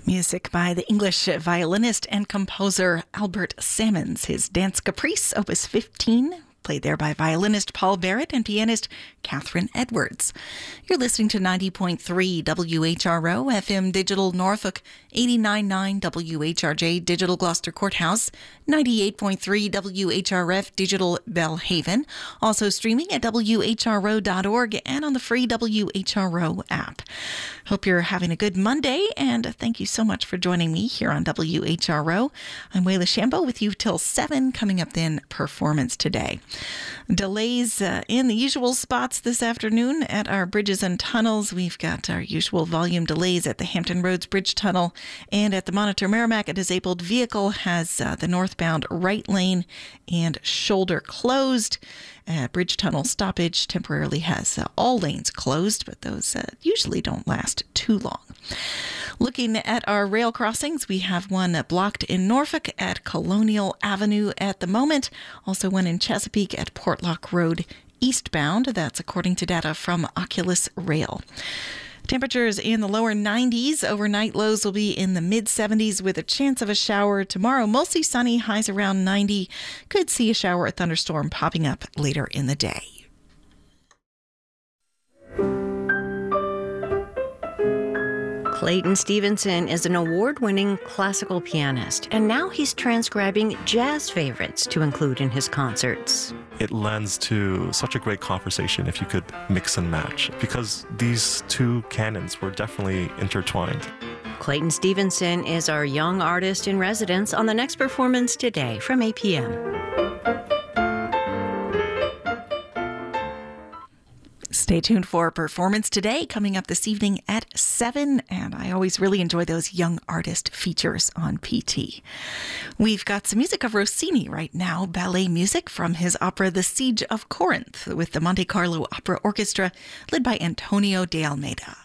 Music by the English violinist and composer Albert Salmons. His Dance Caprice, Opus 15, played there by violinist Paul Barrett and pianist Catherine Edwards. You're listening to 90.3 WHRO, FM Digital Norfolk, 89.9 WHRJ Digital Gloucester Courthouse, 98.3 WHRF Digital Belhaven, also streaming at WHRO.org and on the free WHRO app. Hope you're having a good Monday, and thank you so much for joining me here on WHRO. I'm Wayla Shambo with you till 7, coming up then Performance Today. Delays in the usual spots this afternoon at our bridges and tunnels. We've got our usual volume delays at the Hampton Roads Bridge Tunnel, and at the Monitor Merrimack, a disabled vehicle has the northbound right lane and shoulder closed. Bridge Tunnel stoppage temporarily has all lanes closed, but those usually don't last too long. Looking at our rail crossings, we have one blocked in Norfolk at Colonial Avenue at the moment. Also one in Chesapeake at Portlock Road eastbound. That's according to data from Oculus Rail. Temperatures in the lower 90s. Overnight lows will be in the mid-70s with a chance of a shower tomorrow. Mostly sunny, highs around 90. Could see a shower or thunderstorm popping up later in the day. Clayton Stevenson is an award-winning classical pianist, and now he's transcribing jazz favorites to include in his concerts. It lends to such a great conversation if you could mix and match, because these two canons were definitely intertwined. Clayton Stevenson is our young artist in residence on the next Performance Today from 8 p.m. Stay tuned for Performance Today, coming up this evening at 7, and I always really enjoy those young artist features on PT. We've got some music of Rossini right now, ballet music from his opera The Siege of Corinth with the Monte Carlo Opera Orchestra, led by Antonio de Almeida.